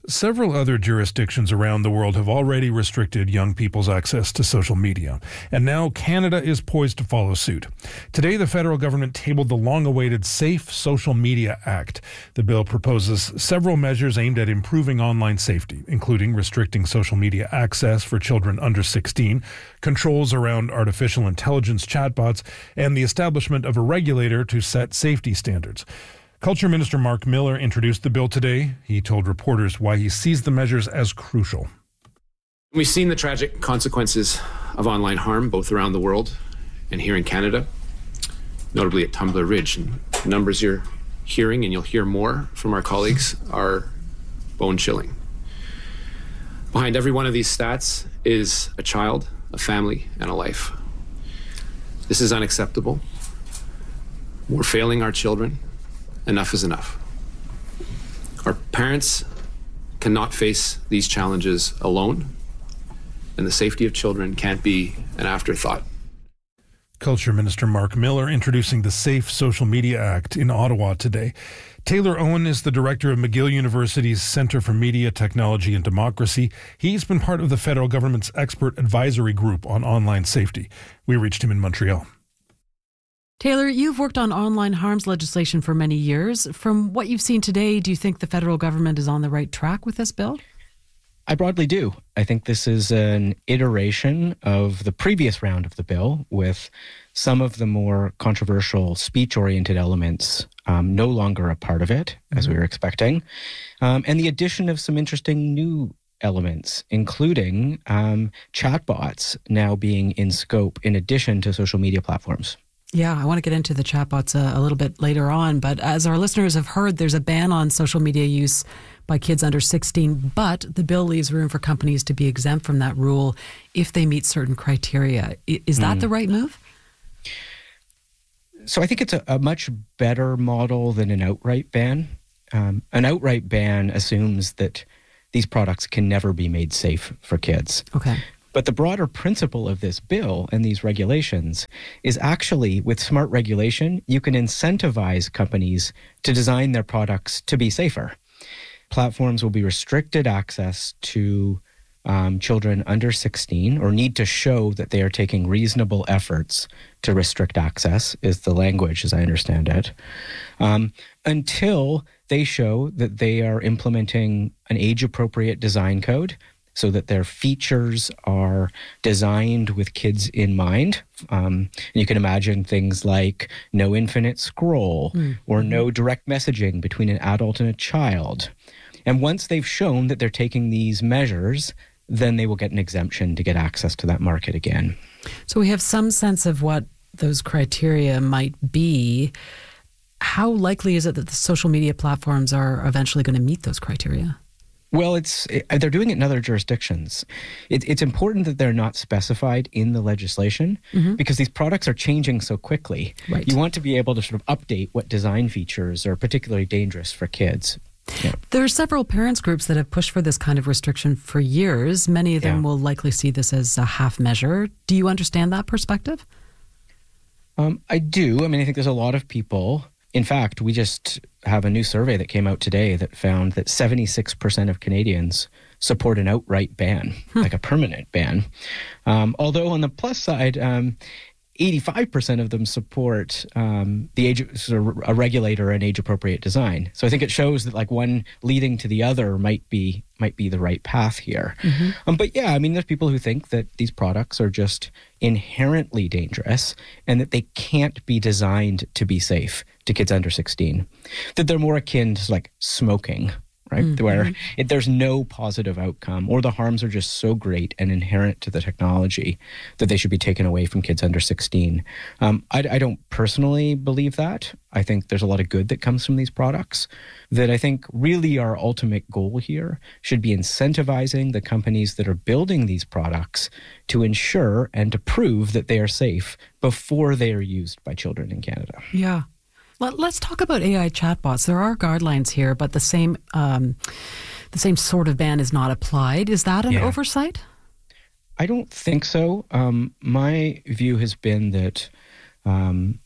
Several other jurisdictions around the world have already restricted young people's access to social media, and now Canada is poised to follow suit. Today, the federal government tabled the long-awaited Safe Social Media Act. The bill proposes several measures aimed at improving online safety, including restricting social media access for children under 16, controls around artificial intelligence chatbots, and the establishment of a regulator to set safety standards. Culture Minister Mark Miller introduced the bill today. He told reporters why he sees the measures as crucial. We've seen the tragic consequences of online harm both around the world and here in Canada, notably at Tumbler Ridge. And the numbers you're hearing, and you'll hear more from our colleagues, are bone-chilling. Behind every one of these stats is a child, a family, and a life. This is unacceptable. We're failing our children. Enough is enough. Our parents cannot face these challenges alone, and the safety of children can't be an afterthought. Culture Minister Mark Miller introducing the Safe Social Media Act in Ottawa today. Taylor Owen is the director of McGill University's Centre for Media, Technology and Democracy. He's been part of the federal government's expert advisory group on online safety. We reached him in Montreal. Taylor, you've worked on online harms legislation for many years. From what you've seen today, do you think the federal government is on the right track with this bill? I broadly do. I think this is an iteration of the previous round of the bill, with some of the more controversial speech-oriented elements no longer a part of it, as we were expecting, and the addition of some interesting new elements, including chatbots now being in scope in addition to social media platforms. Yeah, I want to get into the chatbots a little bit later on, but as our listeners have heard, there's a ban on social media use by kids under 16, but the bill leaves room for companies to be exempt from that rule if they meet certain criteria. Is that the right move? So I think it's a much better model than an outright ban. An outright ban assumes that these products can never be made safe for kids. Okay. But the broader principle of this bill and these regulations is actually, with smart regulation, you can incentivize companies to design their products to be safer. Platforms will be restricted access to children under 16, or need to show that they are taking reasonable efforts to restrict access, is the language as I understand it, until they show that they are implementing an age-appropriate design code, so that their features are designed with kids in mind. You can imagine things like no infinite scroll or no direct messaging between an adult and a child. And once they've shown that they're taking these measures, then they will get an exemption to get access to that market again. So we have some sense of what those criteria might be. How likely is it that the social media platforms are eventually going to meet those criteria? Well, they're doing it in other jurisdictions. It's important that they're not specified in the legislation because these products are changing so quickly. Right. You want to be able to sort of update what design features are particularly dangerous for kids. Yeah. There are several parents groups that have pushed for this kind of restriction for years. Many of them will likely see this as a half measure. Do you understand that perspective? I do. I mean, I think there's a lot of people. In fact, we just have a new survey that came out today that found that 76% of Canadians support an outright ban, like a permanent ban. Although on the plus side, 85% of them support a regulator and age-appropriate design. So I think it shows that like one leading to the other might be the right path here. But yeah, I mean, there's people who think that these products are just inherently dangerous and that they can't be designed to be safe to kids under 16. That they're more akin to like smoking, right? Where there's no positive outcome, or the harms are just so great and inherent to the technology that they should be taken away from kids under 16. I don't personally believe that. I think there's a lot of good that comes from these products. That I think really our ultimate goal here should be incentivizing the companies that are building these products to ensure and to prove that they are safe before they are used by children in Canada. Yeah. Let's talk about AI chatbots. There are guidelines here, but the same sort of ban is not applied. Is that an oversight? I don't think so. My view has been that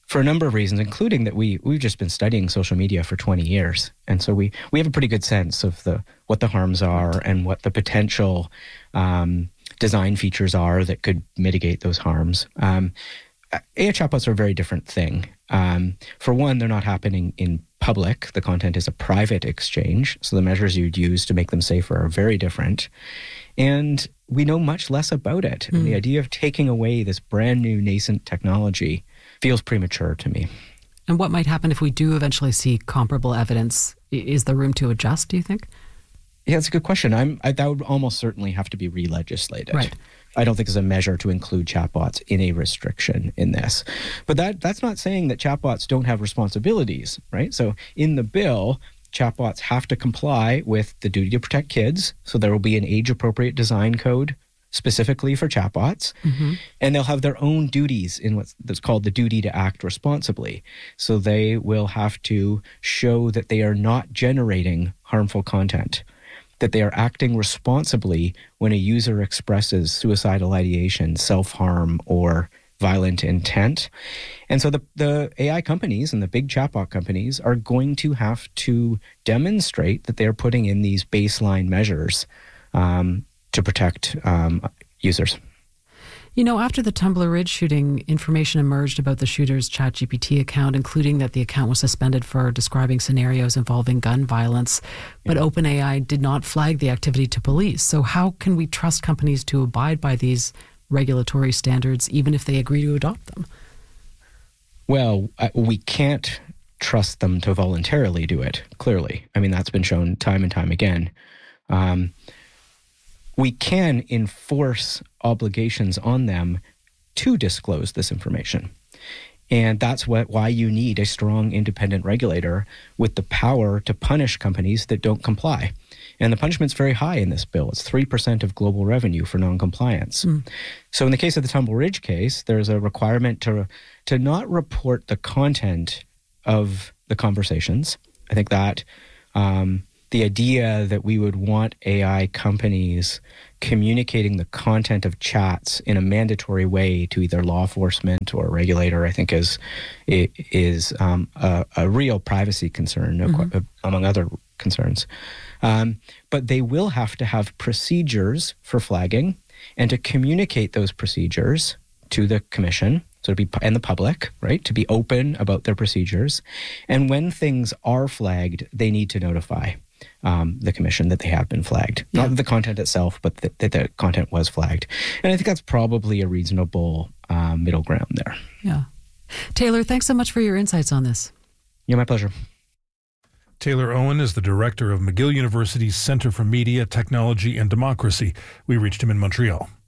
for a number of reasons, including that we've just been studying social media for 20 years. And so we have a pretty good sense of what the harms are and what the potential design features are that could mitigate those harms. AI chatbots are a very different thing. For one, they're not happening in public. The content is a private exchange. So the measures you'd use to make them safer are very different. And we know much less about it. And the idea of taking away this brand new nascent technology feels premature to me. And what might happen if we do eventually see comparable evidence? Is there room to adjust, do you think? Yeah, that's a good question. That would almost certainly have to be re-legislated. Right. I don't think there's a measure to include chatbots in a restriction in this. But that's not saying that chatbots don't have responsibilities, right? So in the bill, chatbots have to comply with the duty to protect kids. So there will be an age-appropriate design code specifically for chatbots. And they'll have their own duties in what's called the duty to act responsibly. So they will have to show that they are not generating harmful content, that they are acting responsibly when a user expresses suicidal ideation, self-harm, or violent intent. And so the AI companies and the big chatbot companies are going to have to demonstrate that they're putting in these baseline measures to protect users. You know, after the Tumbler Ridge shooting, information emerged about the shooter's ChatGPT account, including that the account was suspended for describing scenarios involving gun violence. But OpenAI did not flag the activity to police. So how can we trust companies to abide by these regulatory standards, even if they agree to adopt them? Well, we can't trust them to voluntarily do it, clearly. I mean, that's been shown time and time again. We can enforce obligations on them to disclose this information. And that's why you need a strong independent regulator with the power to punish companies that don't comply. And the punishment's very high in this bill. It's 3% of global revenue for noncompliance. So in the case of the Tumbler Ridge case, there's a requirement to not report the content of the conversations. I think that the idea that we would want AI companies communicating the content of chats in a mandatory way to either law enforcement or a regulator, I think is a real privacy concern, among other concerns. But they will have to have procedures for flagging and to communicate those procedures to the commission, so to be, and the public, right, to be open about their procedures. And when things are flagged, they need to notify the commission that they have been flagged. Yeah. Not the content itself, but that the content was flagged. And I think that's probably a reasonable middle ground there. Yeah. Taylor, thanks so much for your insights on this. Yeah, my pleasure. Taylor Owen is the director of McGill University's Center for Media, Technology and Democracy. We reached him in Montreal.